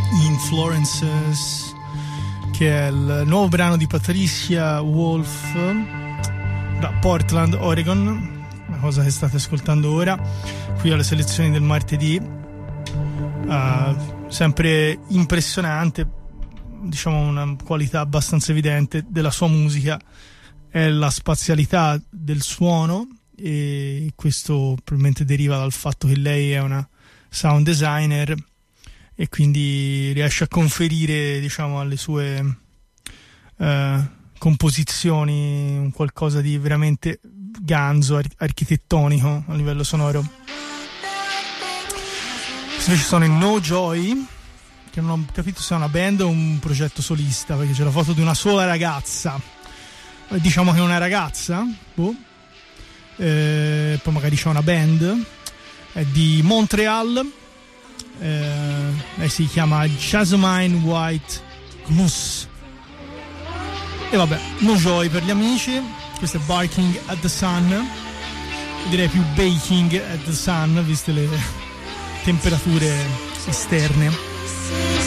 Influences, che è il nuovo brano di Patricia Wolf da Portland, Oregon, la cosa che state ascoltando ora qui alle selezioni del martedì. Sempre impressionante, diciamo una qualità abbastanza evidente della sua musica è la spazialità del suono, e questo probabilmente deriva dal fatto che lei è una sound designer e quindi riesce a conferire, diciamo, alle sue composizioni un qualcosa di veramente ganzo, architettonico a livello sonoro. Invece sono in No Joy, che non ho capito se è una band o un progetto solista, perché c'è la foto di una sola ragazza, diciamo che è una ragazza, boh. Poi magari c'è una band, è di Montreal, lei si chiama Jasmine White Goose, e vabbè, No Joy per gli amici. Questo è Barking at the Sun, direi più Baking at the Sun viste le temperature esterne.